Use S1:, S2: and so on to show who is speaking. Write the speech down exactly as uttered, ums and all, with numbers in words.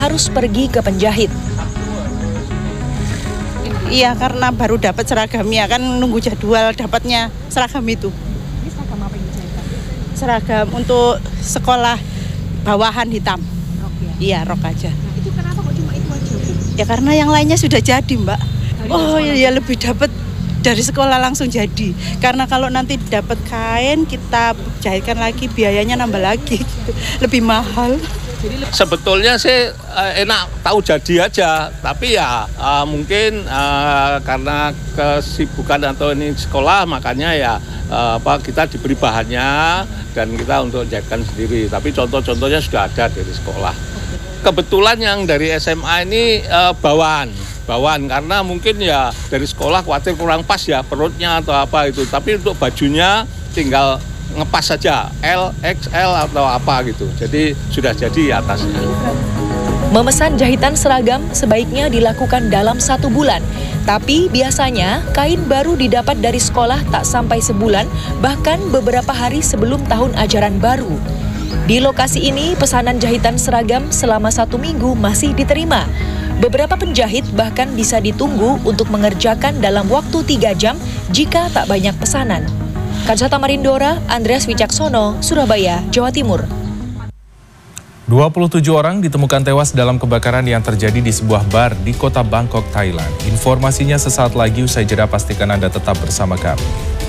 S1: harus pergi ke penjahit.
S2: Iya, karena baru dapat seragamnya, kan nunggu jadwal dapatnya seragam itu.
S3: Ini seragam apa yang dijahitkan?
S2: Seragam untuk sekolah bawahan hitam.
S3: Rok ya?
S2: Iya, rok aja.
S3: Nah, itu kenapa kok cuma itu aja?
S2: Ya karena yang lainnya sudah jadi, Mbak.
S3: Dari
S2: Oh
S3: sekolah?
S2: ya lebih dapat dari sekolah langsung jadi. Karena kalau nanti dapat kain kita jahitkan lagi biayanya nambah lagi, gitu. Lebih mahal.
S4: Sebetulnya sih enak tahu jadi aja, tapi ya uh, mungkin uh, karena kesibukan atau ini sekolah makanya ya uh, apa kita diberi bahannya dan kita untuk jahitkan sendiri. Tapi contoh-contohnya sudah ada dari sekolah. Kebetulan yang dari S M A ini uh, bawaan, bawaan karena mungkin ya dari sekolah khawatir kurang pas ya perutnya atau apa itu. Tapi untuk bajunya tinggal ngepas saja L, X L atau apa gitu. Jadi sudah jadi atasnya.
S1: Memesan jahitan seragam sebaiknya dilakukan dalam satu bulan. Tapi biasanya kain baru didapat dari sekolah tak sampai sebulan, bahkan beberapa hari sebelum tahun ajaran baru. Di lokasi ini pesanan jahitan seragam selama satu minggu masih diterima. Beberapa penjahit bahkan bisa ditunggu untuk mengerjakan dalam waktu tiga jam jika tak banyak pesanan. Kansata Marindora, Andreas Wicaksono, Surabaya, Jawa Timur.
S5: dua puluh tujuh orang ditemukan tewas dalam kebakaran yang terjadi di sebuah bar di kota Bangkok, Thailand. Informasinya sesaat lagi, usai jeda, pastikan Anda tetap bersama kami.